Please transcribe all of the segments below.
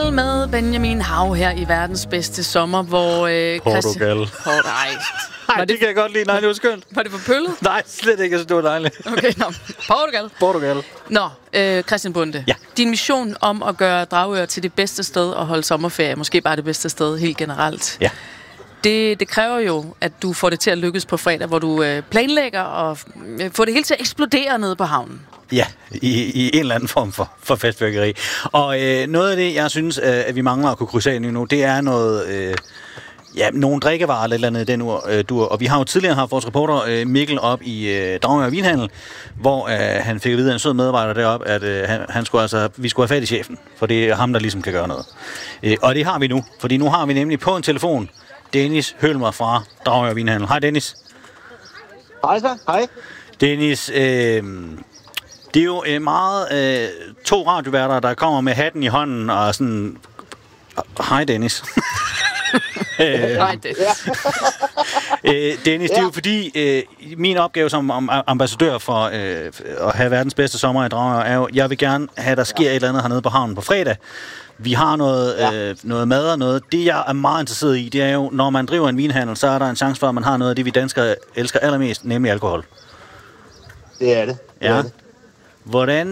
Portugal med Benjamin Hav her i verdens bedste sommer, hvor Portugal. Nej, det kan jeg godt lide. Nej, det var skønt. Var det for pøllet? Nej, slet ikke. Det var dejligt. Okay, Portugal. Nå, Christian Bonde. Ja. Din mission om at gøre Dragør til det bedste sted at holde sommerferie, måske bare det bedste sted helt generelt. Ja. Det kræver jo, at du får det til at lykkes på fredag, hvor du planlægger og får det hele til at eksplodere nede på havnen. Ja, i en eller anden form for festfyrkeri. Og noget af det, jeg synes, at vi mangler at kunne krydse af nu, det er noget... nogle drikkevarer eller et eller andet den dur. Og vi har jo tidligere haft vores reporter Mikkel op i Dragør Vinhandel, hvor han fik at vide af en sød medarbejder deroppe, at vi skulle have fat i chefen, for det er ham, der ligesom kan gøre noget. Og det har vi nu, fordi nu har vi nemlig på en telefon Dennis Hølmer fra Dragør Vinhandel. Hej Dennis. Hej så, hej. Dennis, det er jo meget to radioværter, der kommer med hatten i hånden og sådan... Hej Dennis. Nej, det. Dennis, det er jo fordi min opgave som ambassadør for at have verdens bedste sommer i Dragør er jo, jeg vil gerne have, at der sker et eller andet hernede på havnen på fredag. Vi har noget mad og noget. Det, jeg er meget interesseret i, det er jo, når man driver en vinhandel, så er der en chance for, at man har noget af det, vi danskere elsker allermest, nemlig alkohol. Det er det. Ja. Hvordan...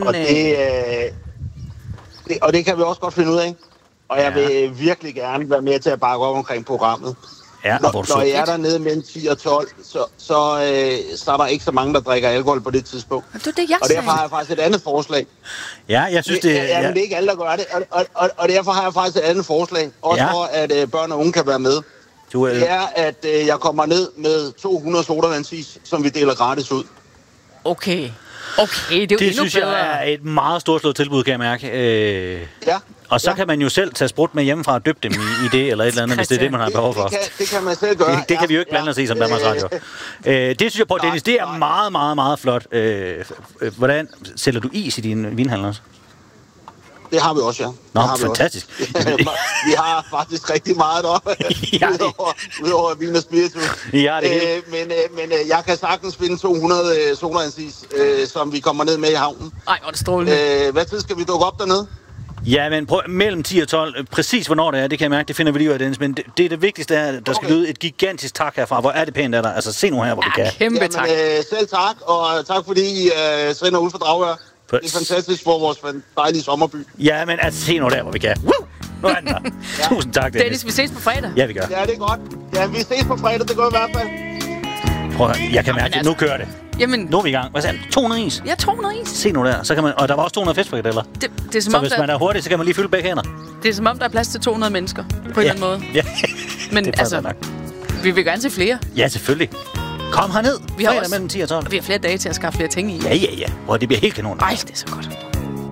Og det kan vi også godt finde ud af. Og jeg vil virkelig gerne være med til at bakke op omkring programmet. Ja, når jeg er dernede mellem 10 og 12, så er der ikke så mange, der drikker alkohol på det tidspunkt. Det er det, jeg og derfor har jeg faktisk et andet forslag. Ja, jeg synes det... Ja, men det er ikke alle, der gør det. Og derfor har jeg faktisk et andet forslag. Også for, at børn og unge kan være med. Det er, at jeg kommer ned med 200 sodavandsis, som vi deler gratis ud. Okay, det er jo endnu bedre. Det synes jeg er et meget stort slået tilbud, kan jeg mærke. Ja. Og så kan man jo selv tage sprut med hjemmefra og døbe dem i det, eller et eller andet, hvis det er det, man har behov for. Det kan man selv gøre. Det kan vi jo ikke blande os i som Danmarks Radio. Det synes jeg på, Dennis, det er meget, meget, meget flot. Hvordan sælger du is i din vinhandel også? Det har vi også, ja. Nå, fantastisk. Vi har faktisk rigtig meget deroppe, udover vin og spiritus. Ja, det men jeg kan sagtens finde 200 sodavandsis, som vi kommer ned med i havnen. Ej, hvor er det strålende. Hvad tid skal vi dukke op dernede? Ja, men mellem 10 og 12, præcis hvornår det er, det kan jeg mærke, det finder vi lige ud af, Dennis. Men det vigtigste er, at der skal lyde et gigantisk tak herfra. Hvor er det pænt af dig? Altså, se nu her, hvor vi kan. Kæmpe tak. Selv tak, og tak fordi I sender ud for Dragør. Det er fantastisk for vores dejlige sommerby. Ja, men altså, se nu der, hvor vi kan. Nu er den der. Tusind tak, Dennis. Dennis, vi ses på fredag. Ja, vi gør. Ja, det er godt. Ja, vi ses på fredag, det går i hvert fald. Prøv at, jeg kan mærke, nu kører det. Jamen, nu er vi i gang. Hvad sagde du? 200 is? Ja, 200 is. Se nu der. Så kan man, og der var også 200 festfrikadeller. Det er som så om, hvis man er hurtig, så kan man lige fylde begge hænder. Det er som om, der er plads til 200 mennesker på en eller anden måde. Ja, men det altså, nok. Vi vil gerne se flere. Ja, selvfølgelig. Kom herned. Vi har også, mellem 10 og 12. Og vi har flere dage til at skaffe flere ting i. Ja. Og det bliver helt kanon. Ej, det er så godt.